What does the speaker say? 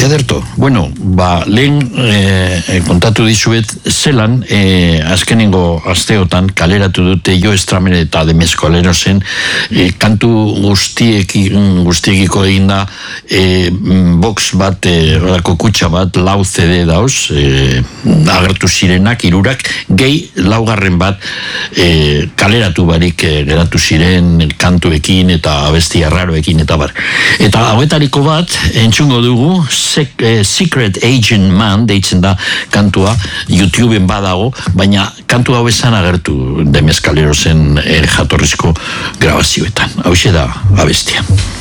Ederto, bueno, lehen kontatu dizuet zelan azkenengo asteotan kaleratu dute Jo Stramer eta Demeskolero zen kantu guztiekiko egin da box bat, kutxa bat, 4 CD dauz, agertu zirenak, 3, gehi 4. bat kaleratu barik geratu ziren kantuekin eta abesti arraroekin eta bar. Eta hauetariko bat, entzungo dugu, Secret Agent Man deitzen da kantua, YouTubeen badago, baina kantu hau esan agertu Demeskalero zen jatorrizko grabazioetan. Hau da abestia.